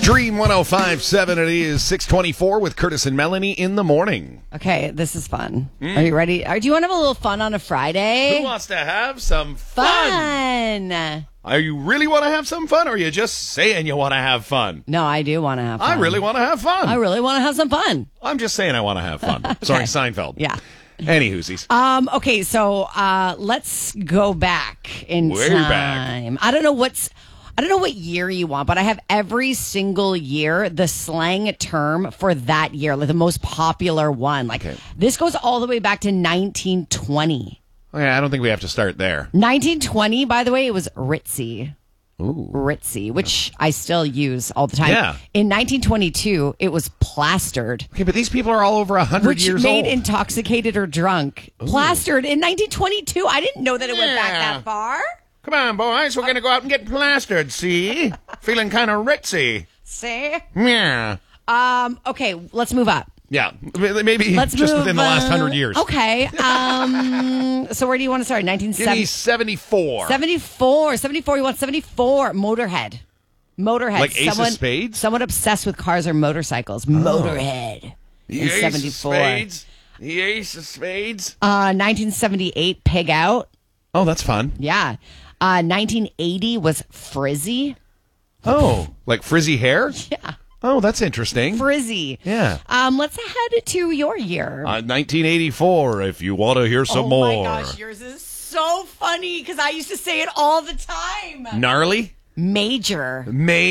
Dream 105.7, it is 6:24 with Curtis and Melanie in the morning. Okay, this is fun. Are you ready? Do you want to have a little fun on a Friday? Who wants to have some fun? You really want to have some fun, or are you just saying you want to have fun? No, I do want to have fun. I really want to have fun. I really want to have some fun. I'm just saying I want to have fun. Okay. Sorry, Seinfeld. Yeah. Any hoosies. Okay, so let's go back in Way time. back. I don't know what year you want, but I have every single year the slang term for that year, like the most popular one. Like This goes all the way back to 1920. Oh, yeah, I don't think we have to start there. 1920, by the way, it was ritzy. Ooh. Ritzy, which I still use all the time. Yeah. In 1922, it was plastered. Okay, but these people are all over 100 Which years made old. intoxicated or drunk. Ooh. Plastered in 1922. I didn't know that it went back Yeah. that far. Come on, boys. We're going to go out and get plastered, see? Feeling kind of ritzy. See? Yeah. Okay, let's move up. Yeah. Maybe Let's just move, within the last 100 years. Okay. So where do you want to start? Give me 1974. 74. 74. You want 74. Motorhead. Like Ace of Spades? Someone obsessed with cars or motorcycles. Motorhead. The In Ace 74. of Spades. The Ace of Spades. 1978, Pig Out. Oh, that's fun. Yeah. 1980 was Frizzy. Oh, like frizzy hair? Yeah. Oh, that's interesting. Frizzy. Yeah. Let's head to your year. 1984, if you want to hear some more. Oh my gosh, yours is so funny because I used to say it all the time. Gnarly? Major.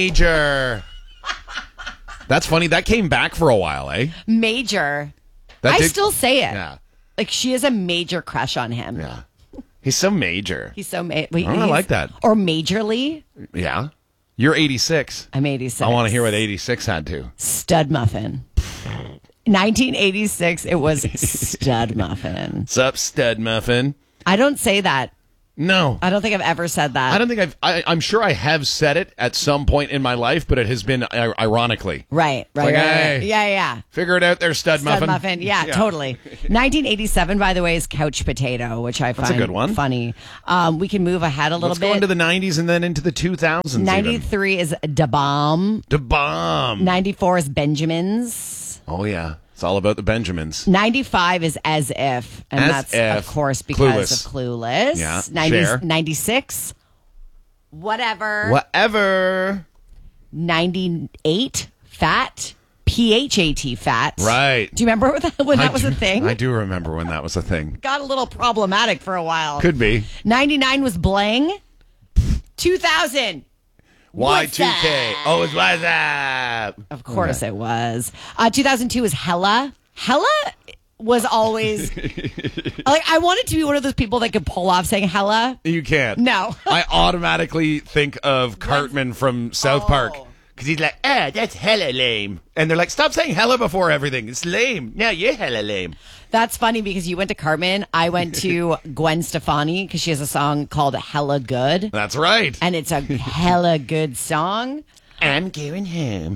That's funny. That came back for a while, eh? Major. That I did- still say it. Yeah. Like she has a major crush on him. Yeah. He's so major. He's so I like that. Or majorly. Yeah. You're 86. I'm 86. I want to hear what 86 had to. Stud Muffin. 1986, it was Stud Muffin. Sup, stud muffin? I don't say that. No. I don't think I've ever said that. I don't think I'm sure I have said it at some point in my life, but it has been ironically. Right. Like, hey, Yeah. Figure it out there, stud muffin. Yeah, totally. 1987, by the way, is Couch Potato, which I find a good one. funny. We can move ahead a little Let's bit. go into the 90s and then into the 2000s. 93 is Da Bomb. The bomb. 94 is Benjamins. Oh, yeah. It's all about the Benjamins. 95 is As If. And As that's, If. of course, because Clueless. of Clueless. Yeah, 90, Cher. 96, Whatever. Whatever. 98, Fat. PHAT, Fat. Right. Do you remember when that was a thing? I do remember when that was a thing. Got a little problematic for a while. Could be. 99 was Blang. 2000. Y2K. Oh, it's what's up? Of course it was. 2002 is Hella. Hella was always like I wanted to be one of those people that could pull off saying Hella. You can't. No. I automatically think of Cartman from South Park. Because he's like, that's hella lame. And they're like, stop saying hella before everything. It's lame. Yeah, you're hella lame. That's funny because you went to Cartman. I went to Gwen Stefani because she has a song called Hella Good. That's right. And it's a hella good song. I'm going home.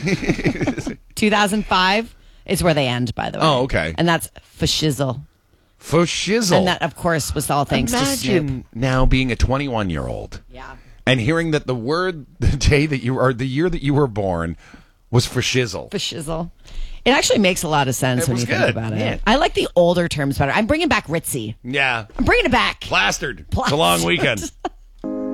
2005 is where they end, by the way. Oh, okay. And that's for shizzle. For shizzle. And that, of course, was all thanks to Snoop. Imagine now being a 21-year-old. Yeah. And hearing that the word, the day that you or the year that you were born was for shizzle. For shizzle. It actually makes a lot of sense It when was you think good. about it. Yeah. I like the older terms better. I'm bringing back ritzy. Yeah. I'm bringing it back. Plastered. It's a long weekend.